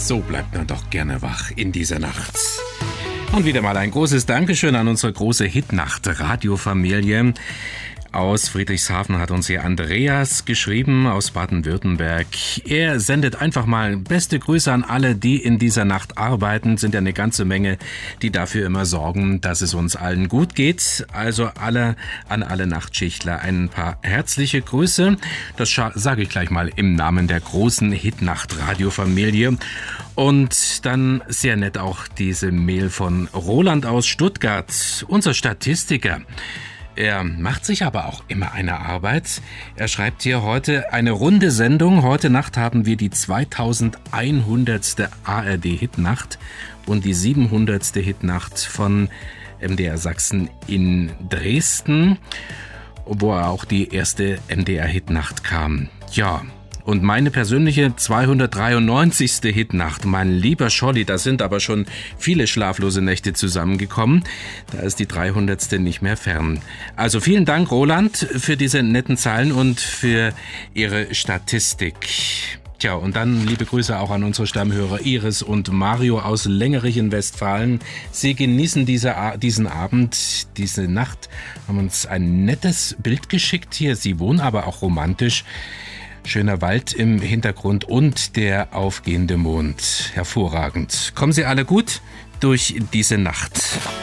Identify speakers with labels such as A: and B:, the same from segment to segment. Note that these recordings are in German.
A: So bleibt man doch gerne wach in dieser Nacht. Und wieder mal ein großes Dankeschön an unsere große Hitnacht-Radiofamilie. Aus Friedrichshafen hat uns hier Andreas geschrieben, aus Baden-Württemberg. Er sendet einfach mal beste Grüße an alle, die in dieser Nacht arbeiten. Sind ja eine ganze Menge, die dafür immer sorgen, dass es uns allen gut geht. Also an alle Nachtschichtler ein paar herzliche Grüße. Das sage ich gleich mal im Namen der großen Hitnacht-Radiofamilie. Und dann sehr nett auch diese Mail von Roland aus Stuttgart, unser Statistiker. Er macht sich aber auch immer eine Arbeit. Er schreibt hier heute eine runde Sendung. Heute Nacht haben wir die 2100. ARD-Hitnacht und die 700. Hitnacht von MDR Sachsen in Dresden, wo auch die erste MDR-Hitnacht kam. Ja, und meine persönliche 293. Hitnacht, mein lieber Scholli, da sind aber schon viele schlaflose Nächte zusammengekommen. Da ist die 300. nicht mehr fern. Also vielen Dank, Roland, für diese netten Zeilen und für Ihre Statistik. Tja, und dann liebe Grüße auch an unsere Stammhörer Iris und Mario aus Längerich in Westfalen. Sie genießen diesen Abend, diese Nacht, haben uns ein nettes Bild geschickt hier. Sie wohnen aber auch romantisch. Schöner Wald im Hintergrund und der aufgehende Mond. Hervorragend. Kommen Sie alle gut durch diese Nacht.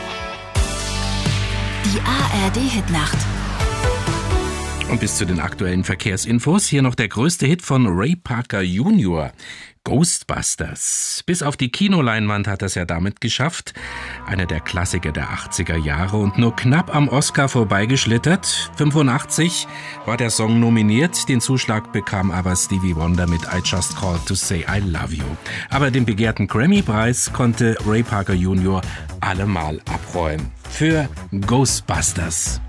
B: Die ARD-Hitnacht.
A: Und bis zu den aktuellen Verkehrsinfos hier noch der größte Hit von Ray Parker Jr., Ghostbusters. Bis auf die Kinoleinwand hat er es ja damit geschafft. Einer der Klassiker der 80er Jahre und nur knapp am Oscar vorbeigeschlittert. 85 war der Song nominiert. Den Zuschlag bekam aber Stevie Wonder mit I Just Called to Say I Love You. Aber den begehrten Grammy-Preis konnte Ray Parker Jr. allemal abräumen. Für Ghostbusters.